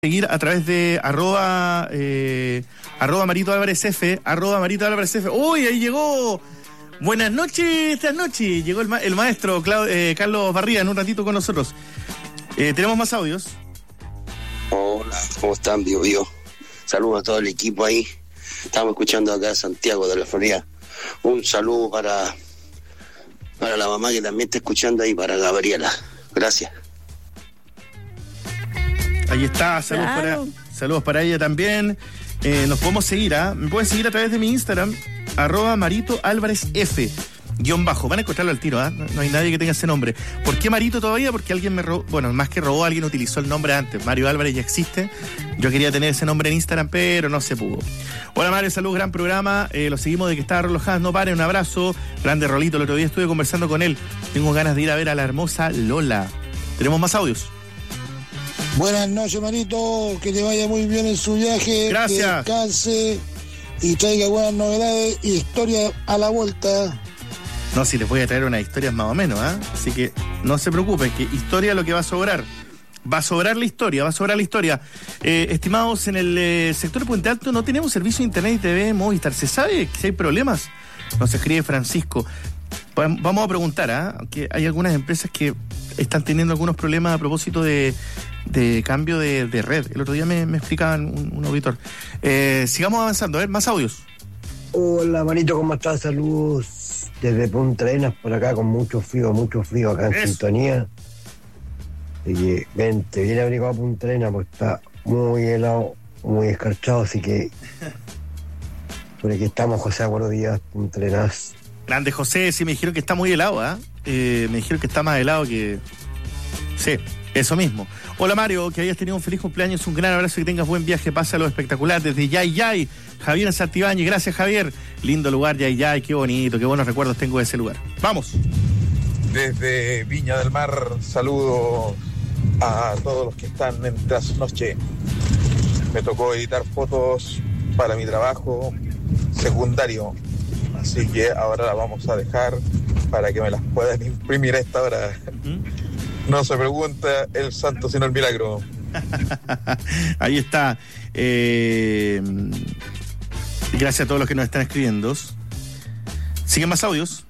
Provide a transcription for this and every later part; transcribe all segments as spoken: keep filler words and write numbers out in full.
Seguir a través de arroba eh, arroba Marito Álvarez F, arroba Marito Álvarez F. ¡Uy, ahí llegó! Buenas noches, esta noche. Llegó el, ma- el maestro Clau- eh, Carlos Barría en un ratito con nosotros. Eh, ¿Tenemos más audios? Hola, ¿cómo están, Bio Bio? Saludos a todo el equipo ahí. Estamos escuchando acá a Santiago de la Florida. Un saludo para, para la mamá que también está escuchando ahí, para Gabriela. Gracias. Ahí está, saludos, Claro. para, saludos para ella también. Eh, nos podemos seguir, ¿ah? Me pueden seguir a través de mi Instagram, arroba Marito Álvarez F, guión bajo. Van a encontrarlo al tiro, ¿ah? No, no hay nadie que tenga ese nombre. ¿Por qué Marito todavía? Porque alguien me robó, bueno, más que robó, alguien utilizó el nombre antes. Mario Álvarez ya existe. Yo quería tener ese nombre en Instagram, pero no se pudo. Hola Mario, saludos, gran programa. Eh, lo seguimos de que está relojado, no pare, un abrazo. Grande Rolito, el otro día estuve conversando con él. Tengo ganas de ir a ver a la hermosa Lola. ¿Tenemos más audios? Buenas noches, Marito, que te vaya muy bien en su viaje. Gracias. Que descanse y traiga buenas novedades y historia a la vuelta. No, si les voy a traer unas historias más o menos, ¿ah? Así que no se preocupen, que historia lo que va a sobrar. Va a sobrar la historia, va a sobrar la historia. Eh, estimados, en el eh, sector de Puente Alto no tenemos servicio de internet y T V Movistar. ¿Se sabe si hay problemas? Nos escribe Francisco. Va- Vamos a preguntar, ¿ah? Aunque hay algunas empresas que están teniendo algunos problemas a propósito de, de cambio de, de red. El otro día me, me explicaban un, un auditor. Eh, sigamos avanzando, a ver, más audios. Hola, Marito, ¿cómo estás? Saludos desde Punta Arenas, por acá con mucho frío, mucho frío acá en Eso. sintonía. Así que vente, viene abrigado a Punta Arenas, pues está muy helado, muy escarchado, así que por aquí estamos, José, buenos días, Punta Arenas. Grande José, sí me dijeron que está muy helado, ¿ah? Eh, me dijeron que está más helado que... Sí, eso mismo. Hola Mario, que hayas tenido un feliz cumpleaños, un gran abrazo y que tengas buen viaje, pásalo espectacular desde Yay Yay, Javier Santibáñez, gracias Javier, lindo lugar Yay Yay, qué bonito, qué buenos recuerdos tengo de ese lugar. Vamos. Desde Viña del Mar, saludo a todos los que están en trasnoche. Me tocó editar fotos para mi trabajo secundario, así que ahora la vamos a dejar para que me las puedan imprimir a esta hora. No se pregunta el santo sino el milagro. Ahí está. Eh, gracias a todos los que nos están escribiendo. ¿Siguen más audios?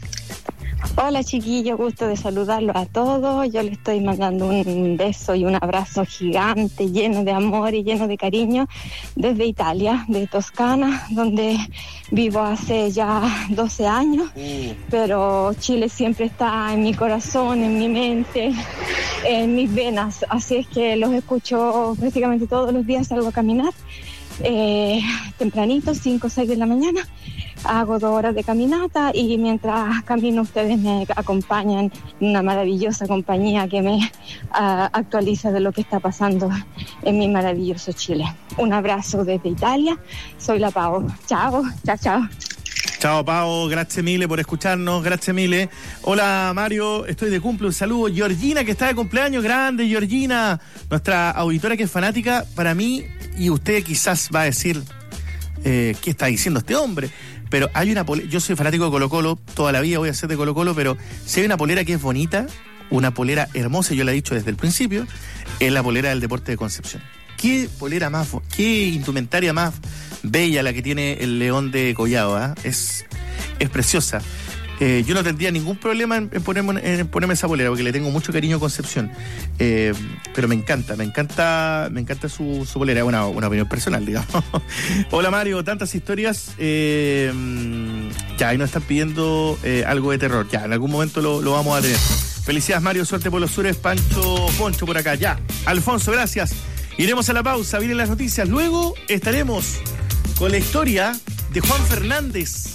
Hola chiquillos, gusto de saludarlos a todos. Yo les estoy mandando un beso y un abrazo gigante, lleno de amor y lleno de cariño, desde Italia, de Toscana, donde vivo hace ya doce años. Pero Chile siempre está en mi corazón, en mi mente, en mis venas. Así es que los escucho prácticamente todos los días, salgo a caminar. Eh, tempranito, cinco o seis de la mañana, hago dos horas de caminata y mientras camino ustedes me acompañan en una maravillosa compañía que me uh, actualiza de lo que está pasando en mi maravilloso Chile. Un abrazo desde Italia, soy la Pau. Chao, chao, chao. Chao, Pau, gracias mille por escucharnos, gracias mille. Hola, Mario, estoy de cumple, un saludo. Georgina, que está de cumpleaños, grande, Georgina, nuestra auditora que es fanática, para mí, y usted quizás va a decir, eh, ¿qué está diciendo este hombre? Pero hay una polera, yo soy fanático de Colo Colo, toda la vida voy a ser de Colo Colo, pero si hay una polera que es bonita, una polera hermosa, yo la he dicho desde el principio, es la polera del Deporte de Concepción. ¿Qué polera más, qué indumentaria más bella la que tiene el León de Collado, ¿eh? es, es preciosa. Eh, yo no tendría ningún problema en, en, ponerme, en ponerme esa polera, porque le tengo mucho cariño a Concepción. Eh, pero me encanta, me encanta, me encanta su, su polera, una, una opinión personal, digamos. Hola Mario, tantas historias. Eh, ya, ahí nos están pidiendo eh, algo de terror. Ya, en algún momento lo, lo vamos a tener. Felicidades Mario, suerte por los sures. Pancho Poncho por acá, ya. Alfonso, gracias. Iremos a la pausa, vienen las noticias. Luego estaremos con la historia de Juan Fernández.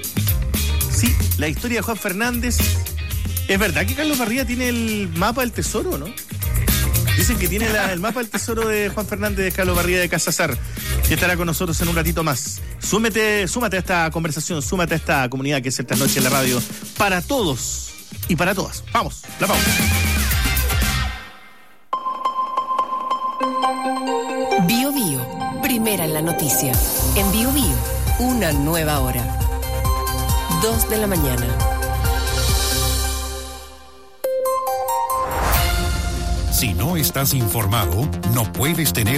Sí, la historia de Juan Fernández. ¿Es verdad que Carlos Barría tiene el mapa del tesoro, no? Dicen que tiene la, el mapa del tesoro de Juan Fernández de Carlos Barría de Casazar, que estará con nosotros en un ratito más. Súmete, súmate a esta conversación, súmate a esta comunidad que es el Trasnoche en la radio, para todos y para todas. Vamos, la pausa. Bio Bio, primera en la noticia. En Bio Bio, una nueva hora. Dos de la mañana. Si no estás informado, no puedes tener